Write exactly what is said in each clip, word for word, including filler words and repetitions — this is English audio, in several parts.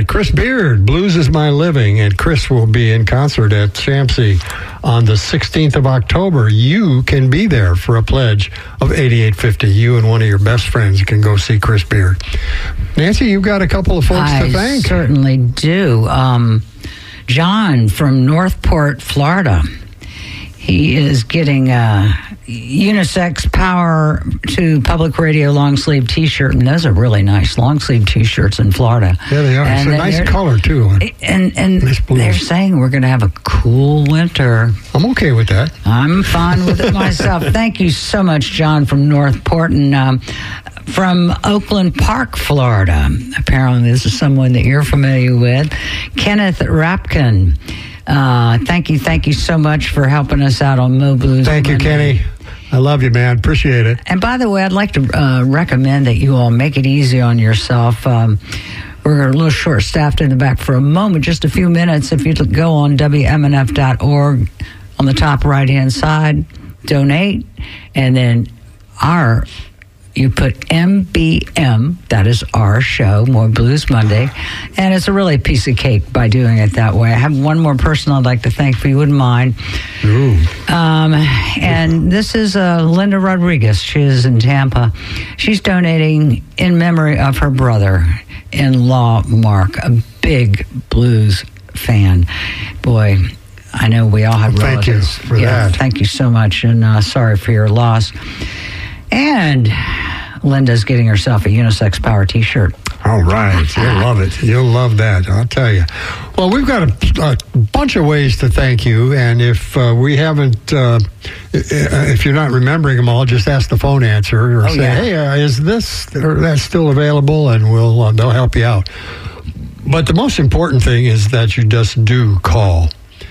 right. Chris Beard, Blues is My Living, and Chris will be in concert at Champsy on the sixteenth of October. You can be there for a pledge of eighty-eight fifty. You and one of your best friends can go see Chris Beard. Nancy, you've got a couple of folks I to thank. I certainly do. Um, John from Northport, Florida. He is getting a unisex Power to Public Radio long sleeve T-shirt, and those are really nice long sleeve T-shirts in Florida. Yeah, they are. And it's a nice color too. And and nice they're saying we're going to have a cool winter. I'm okay with that. I'm fine with it myself. Thank you so much, John from Northport, and um, from Oakland Park, Florida. Apparently, this is someone that you're familiar with, Kenneth Rapkin. Uh, thank you, thank you so much for helping us out on Mo Blues. Thank you, Kenny. I love you, man. Appreciate it. And by the way, I'd like to uh, recommend that you all make it easy on yourself. Um, we're a little short-staffed in the back for a moment, just a few minutes. If you go on W M N F dot org, on the top right-hand side, donate, and then our... You put M B M, that is our show, More Blues Monday, and it's a really piece of cake by doing it that way. I have one more person I'd like to thank, if you wouldn't mind. Ooh. Um, and this is uh, Linda Rodriguez. She is in Tampa. She's donating in memory of her brother-in-law, Mark, a big blues fan. Boy, I know we all have well, relatives. Thank you for yeah, that. Thank you so much, and uh, sorry for your loss. And Linda's getting herself a unisex Power T-shirt. All right. You'll love it. You'll love that, I'll tell you. Well, we've got a, a bunch of ways to thank you, and if uh, we haven't, uh, if you're not remembering them all, just ask the phone answer or oh, say, yeah. hey, uh, is this or that still available? And we'll uh, they'll help you out. But the most important thing is that you just do call.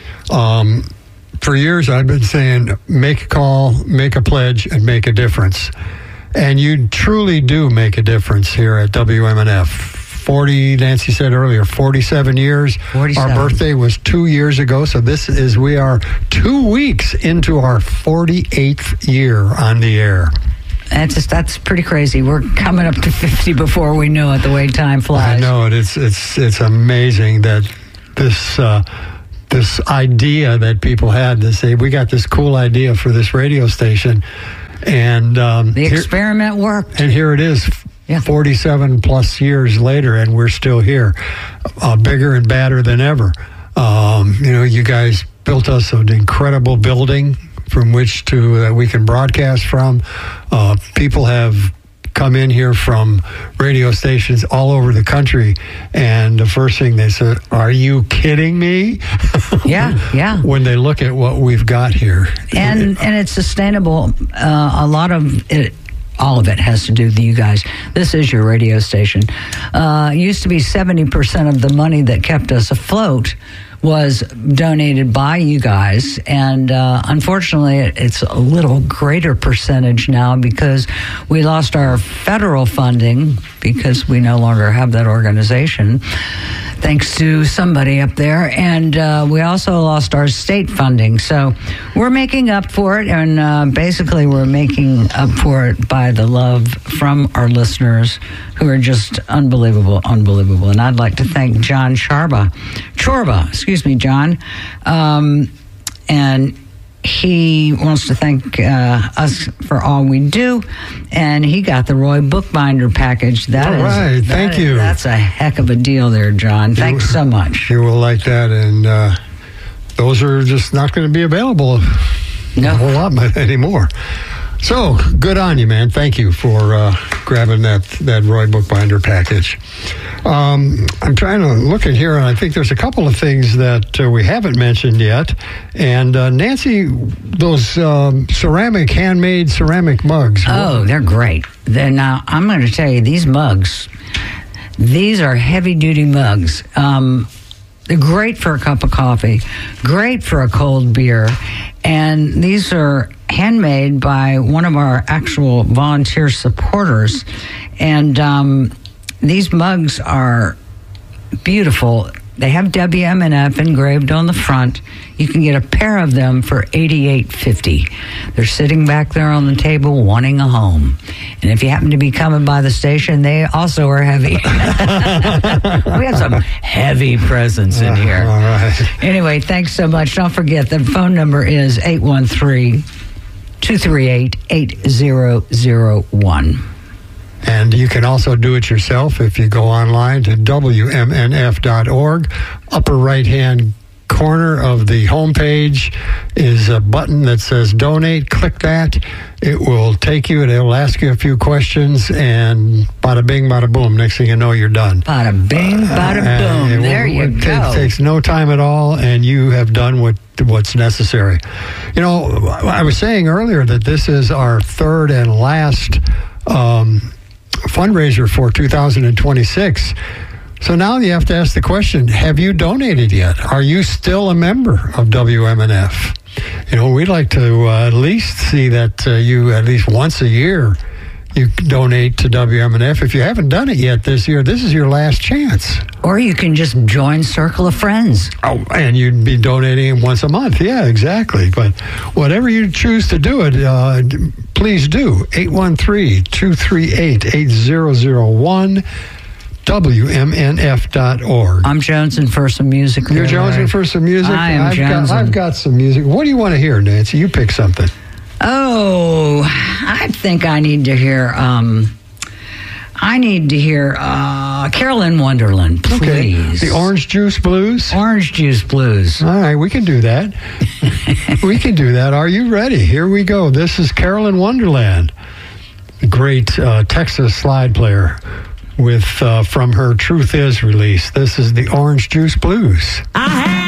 Um For years, I've been saying, make a call, make a pledge, and make a difference. And you truly do make a difference here at W M N F. forty, Nancy said earlier, forty-seven years. forty-seven. Our birthday was two years ago, so this is, we are two weeks into our forty-eighth year on the air. That's just, that's pretty crazy. We're coming up to fifty before we know it, the way time flies. I know it. It's, it's, it's amazing that this... Uh, this idea that people had to say, we got this cool idea for this radio station. And um, the here, experiment worked. And here it is, yeah. forty-seven plus years later, and we're still here, uh, bigger and badder than ever. Um, you know, you guys built us an incredible building from which to uh, we can broadcast from. Uh, people have come in here from radio stations all over the country, and the first thing they said, are you kidding me? Yeah, yeah. When they look at what we've got here. And and it's sustainable. Uh, a lot of it, all of it has to do with you guys. This is your radio station. Uh, it used to be seventy percent of the money that kept us afloat was donated by you guys, and uh, unfortunately it's a little greater percentage now because we lost our federal funding because we no longer have that organization, thanks to somebody up there, and uh, we also lost our state funding. So we're making up for it, and uh, basically we're making up for it by the love from our listeners who are just unbelievable, unbelievable. And I'd like to thank John Charba, Chorba, excuse me, John, um, and he wants to thank uh, us for all we do, and he got the Roy Bookbinder package. That all is, right, that thank is, you. That's a heck of a deal there, John. Thanks you, so much. You will like that, and uh, those are just not going to be available no. a whole lot anymore. So, good on you, man. Thank you for uh, grabbing that, that Roy Bookbinder package. Um, I'm trying to look in here, and I think there's a couple of things that uh, we haven't mentioned yet. And uh, Nancy, those um, ceramic, handmade ceramic mugs. Oh, they're great. They're, now, I'm going to tell you, these mugs, these are heavy-duty mugs. Um, they're great for a cup of coffee, great for a cold beer, and these are handmade by one of our actual volunteer supporters. And um, these mugs are beautiful. They have W M N F engraved on the front. You can get a pair of them for eighty-eight fifty. They're sitting back there on the table wanting a home. And if you happen to be coming by the station, they also are heavy. We have some heavy presents in here. Uh, all right. Anyway, thanks so much. Don't forget, the phone number is eight one three, two three eight, eight zero zero one. And you can also do it yourself if you go online to W M N F dot org. Upper right-hand corner of the homepage is a button that says donate. Click that. It will take you and it will ask you a few questions, and bada bing, bada boom. Next thing you know, you're done. Bada bing, bada Uh, boom. it There will- you it go. takes, takes no time at all, and you have done what what's necessary. You know, I was saying earlier that this is our third and last um, fundraiser for two thousand twenty-six. So now you have to ask the question, have you donated yet? Are you still a member of W M N F? You know, we'd like to uh, at least see that uh, you at least once a year you donate to W M N F. If you haven't done it yet this year, this is your last chance. Or you can just join Circle of Friends. Oh, and you'd be donating once a month. Yeah, exactly. But whatever you choose to do it, uh, please do. eight one three, two three eight, eight zero zero one. W M N F dot org. I'm jonesing for some music. You're there, jonesing Larry. for some music? I am I've got, jonesing. I've got some music. What do you want to hear, Nancy? You pick something. Oh, I think I need to hear. Um, I need to hear uh, Carolyn Wonderland, please. Okay. The Orange Juice Blues? Orange Juice Blues. All right, we can do that. We can do that. Are you ready? Here we go. This is Carolyn Wonderland, the great uh, Texas slide player with uh, from her Truth Is release. This is the Orange Juice Blues. I had